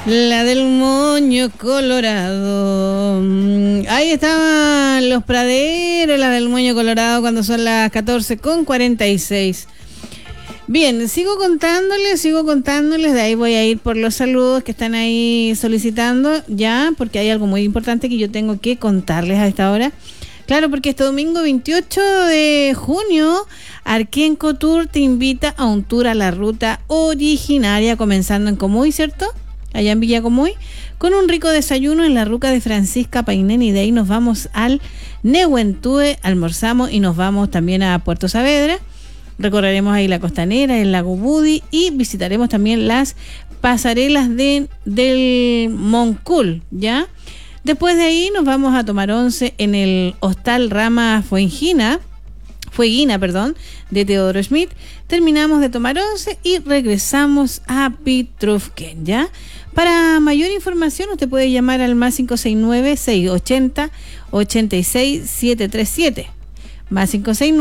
La del moño colorado. Ahí estaban los praderos, la del moño colorado, cuando son las 14:46. Bien, sigo contándoles, de ahí voy a ir por los saludos que están ahí solicitando ya, porque hay algo muy importante que yo tengo que contarles a esta hora. Claro, porque este domingo 28 de junio, Arquenco Tour te invita a un tour a la ruta originaria, comenzando en Comuy, ¿cierto? Allá en Villa Comuy, con un rico desayuno en la ruca de Francisca Painén, y de ahí nos vamos al Nehuentúe, almorzamos y nos vamos también a Puerto Saavedra. Recorreremos ahí la costanera, el lago Budi, y visitaremos también las pasarelas del Moncul, ¿ya? Después de ahí nos vamos a tomar once en el Hostal Rama Fueguina, de Teodoro Schmidt. Terminamos de tomar once y regresamos a Pitrufquén, ¿ya? Para mayor información usted puede llamar al más 569-680-86737, más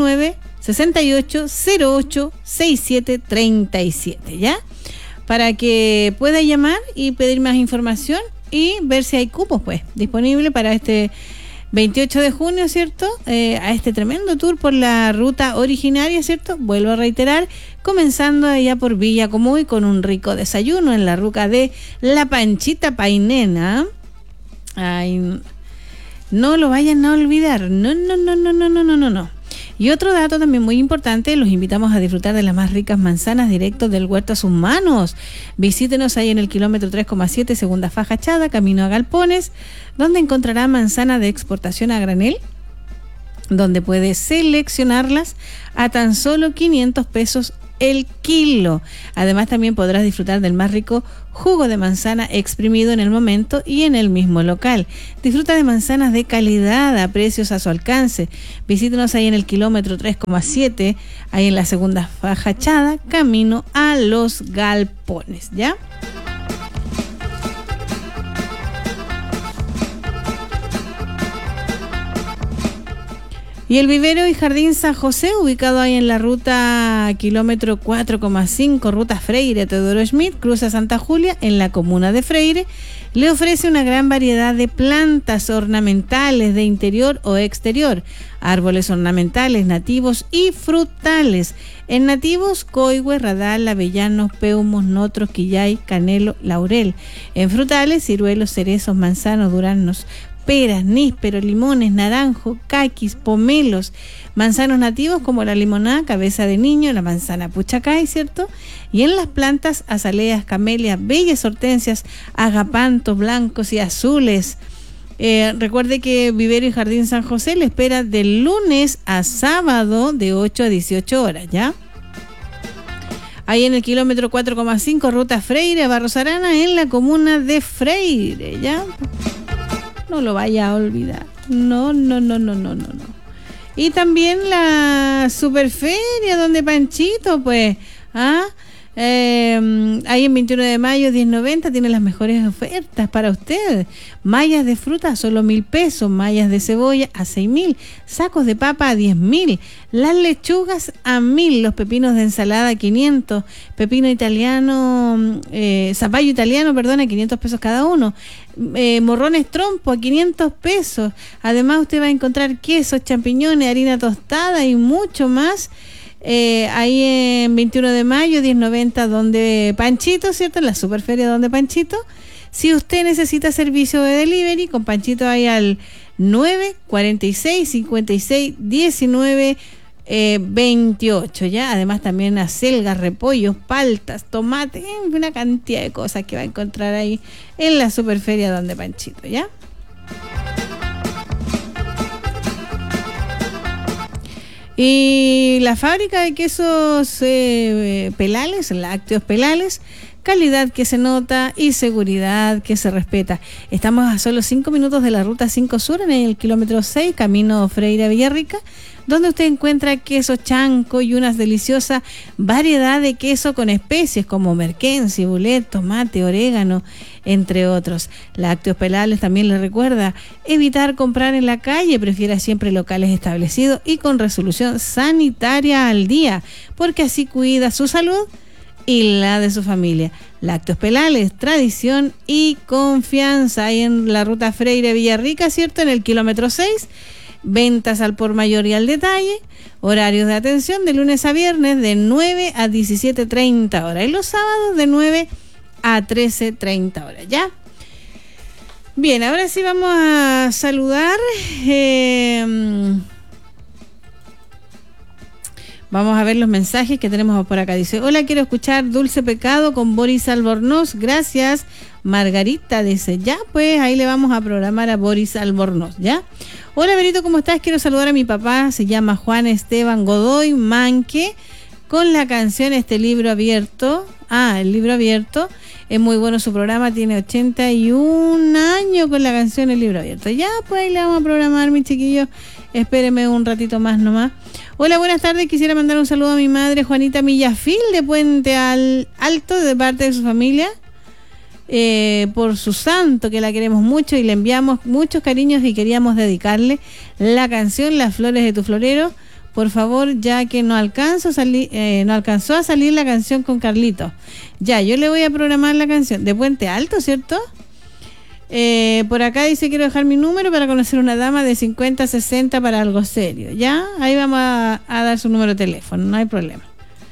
569-6808-6737, ¿ya? Para que pueda llamar y pedir más información y ver si hay cupos, pues, disponible para este 28 de junio, ¿cierto? A este tremendo tour por la ruta originaria, ¿cierto? Vuelvo a reiterar, comenzando allá por Villa Comuy con un rico desayuno en la ruca de la Panchita Painena. Ay, no lo vayan a olvidar. No. Y otro dato también muy importante, los invitamos a disfrutar de las más ricas manzanas directos del Huerto a sus manos. Visítenos ahí en el kilómetro 3,7, segunda fachada, camino a Galpones, donde encontrará manzana de exportación a granel, donde puede seleccionarlas a tan solo 500 pesos el kilo. Además también podrás disfrutar del más rico jugo de manzana exprimido en el momento y en el mismo local. Disfruta de manzanas de calidad a precios a su alcance. Visítenos ahí en el kilómetro 3,7, ahí en la segunda fachada, camino a los Galpones, ¿ya? Y el vivero y jardín San José, ubicado ahí en la ruta kilómetro 4,5, ruta Freire, Teodoro Schmidt, cruza Santa Julia, en la comuna de Freire, le ofrece una gran variedad de plantas ornamentales de interior o exterior, árboles ornamentales nativos y frutales. En nativos, coigüe, radal, avellanos, peumos, notros, quillay, canelo, laurel. En frutales, ciruelos, cerezos, manzanos, duraznos, peras, nísperos, limones, naranjo, caquis, pomelos, manzanos nativos como la limonada, cabeza de niño, la manzana puchacay, ¿cierto? Y en las plantas, azaleas, camelias, bellas hortensias, agapantos blancos y azules. Recuerde que Vivero y Jardín San José le espera de lunes a sábado de 8 a 18 horas, ¿ya? Ahí en el kilómetro 4,5, ruta Freire, Barros Arana, en la comuna de Freire, ¿ya? No lo vaya a olvidar. No. Y también la Superferia, donde Panchito, pues, ahí en 21 de mayo, 10.90, tiene las mejores ofertas para usted. Mallas de fruta a solo 1.000 pesos, mallas de cebolla a 6.000, sacos de papa a 10.000, las lechugas a 1.000, los pepinos de ensalada a 500, pepino italiano, zapallo italiano, perdón, a 500 pesos cada uno, morrones trompo a 500 pesos. Además usted va a encontrar quesos, champiñones, harina tostada y mucho más. Ahí en 21 de mayo, 10.90, donde Panchito, ¿cierto? En la Superferia donde Panchito. Si usted necesita servicio de delivery, con Panchito hay al 946 56 19 28, ¿ya? Además también acelgas, repollos, paltas, tomates, una cantidad de cosas que va a encontrar ahí en la Superferia donde Panchito, ¿ya? Y la fábrica de quesos Pelales, Lácteos Pelales, calidad que se nota y seguridad que se respeta. Estamos a solo 5 minutos de la ruta 5 Sur, en el kilómetro 6, camino Freire a Villarrica, donde usted encuentra queso chanco y una deliciosa variedad de queso con especies como merquén, cibulet, tomate, orégano, entre otros. Lácteos Pelales también le recuerda evitar comprar en la calle, prefiera siempre locales establecidos y con resolución sanitaria al día, porque así cuida su salud y la de su familia. Lácteos Pelales, tradición y confianza. Ahí en la ruta Freire Villarrica, ¿cierto? En el kilómetro 6. Ventas al por mayor y al detalle. Horarios de atención de lunes a viernes de 9 a 17:30 horas. Y los sábados de 9 a 13:30 horas. ¿Ya? Bien, ahora sí vamos a saludar. Vamos a ver los mensajes que tenemos por acá. Dice, hola, quiero escuchar Dulce Pecado con Boris Albornoz. Gracias. Margarita dice, ya, pues ahí le vamos a programar a Boris Albornoz, ¿ya? Hola, Benito, ¿cómo estás? Quiero saludar a mi papá. Se llama Juan Esteban Godoy Manque, con la canción Este Libro Abierto. El Libro Abierto. Es muy bueno su programa. Tiene 81 años con la canción El Libro Abierto. Ya, pues ahí le vamos a programar, mi chiquillo. Espéreme un ratito más nomás. Hola, buenas tardes. Quisiera mandar un saludo a mi madre Juanita Millafil de Puente Alto, de parte de su familia, por su santo, que la queremos mucho y le enviamos muchos cariños y queríamos dedicarle la canción Las Flores de tu Florero. Por favor, ya que no alcanzó a salir la canción con Carlito. Ya, yo le voy a programar la canción de Puente Alto, ¿cierto? Por acá dice, quiero dejar mi número para conocer una dama de 50, 60 para algo serio. Ya, ahí vamos a dar su número de teléfono, no hay problema.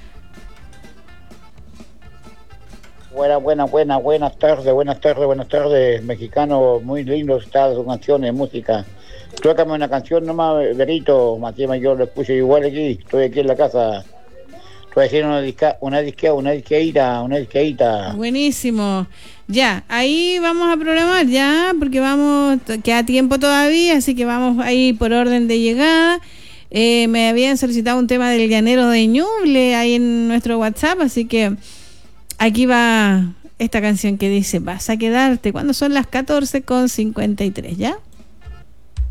Buenas tardes, mexicano, muy lindo está su canción de música. Tócame una canción nomás, Berito, Matías, yo lo escucho igual aquí, estoy aquí en la casa. Estoy haciendo una disqueadita. Buenísimo. Ya, ahí vamos a programar ya, porque queda tiempo todavía, así que vamos ahí por orden de llegada. Me habían solicitado un tema del Llanero de Ñuble ahí en nuestro WhatsApp, así que aquí va esta canción que dice, vas a quedarte, cuando son las 14:53, ¿ya?